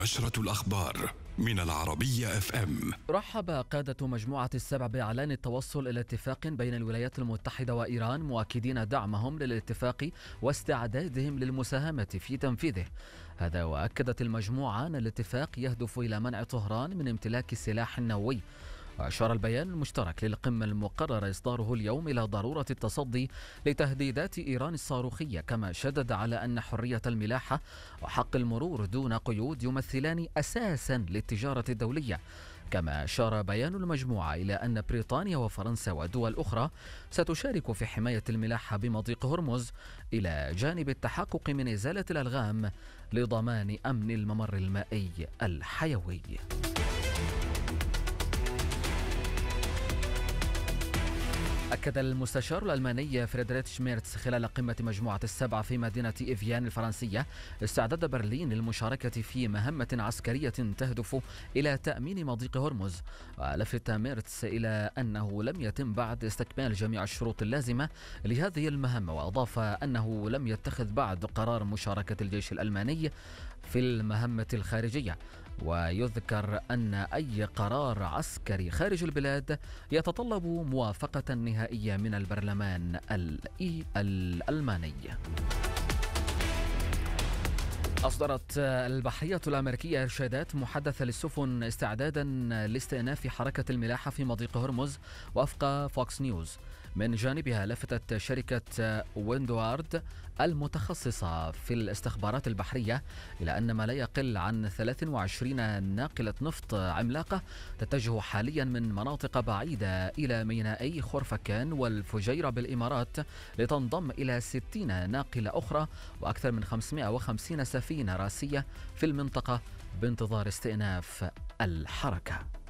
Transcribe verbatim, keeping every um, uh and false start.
نشرة الأخبار من العربية اف ام. رحب قادة مجموعة السبع بإعلان التوصل إلى اتفاق بين الولايات المتحدة وإيران، مؤكدين دعمهم للاتفاق واستعدادهم للمساهمة في تنفيذه. هذا وأكدت المجموعة أن الاتفاق يهدف إلى منع طهران من امتلاك سلاح نووي. وأشار البيان المشترك للقمة المقرر إصداره اليوم إلى ضرورة التصدي لتهديدات إيران الصاروخية، كما شدد على أن حرية الملاحة وحق المرور دون قيود يمثلان أساسا للتجارة الدولية. كما أشار بيان المجموعة إلى أن بريطانيا وفرنسا ودول أخرى ستشارك في حماية الملاحة بمضيق هرمز، إلى جانب التحقق من إزالة الألغام لضمان أمن الممر المائي الحيوي. أكد المستشار الألماني فريدريتش ميرتس خلال قمة مجموعة السبعة في مدينة إيفيان الفرنسية استعداد برلين للمشاركة في مهمة عسكرية تهدف إلى تأمين مضيق هرمز. ولفت ميرتس إلى أنه لم يتم بعد استكمال جميع الشروط اللازمة لهذه المهمة، وأضاف أنه لم يتخذ بعد قرار مشاركة الجيش الألماني في المهمة الخارجية. ويذكر أن أي قرار عسكري خارج البلاد يتطلب موافقة نهائية من البرلمان الألماني. أصدرت البحرية الأمريكية إرشادات محدثة للسفن استعدادا لاستئناف حركة الملاحة في مضيق هرمز وفق فوكس نيوز. من جانبها لفتت شركة ويندوارد المتخصصة في الاستخبارات البحرية إلى أن ما لا يقل عن ثلاث وعشرين ناقلة نفط عملاقة تتجه حاليا من مناطق بعيدة إلى مينائي خرفكان والفجيرة بالإمارات، لتنضم إلى ستين ناقلة أخرى وأكثر من خمسمائة وخمسين سفينة راسية في المنطقة بانتظار استئناف الحركة.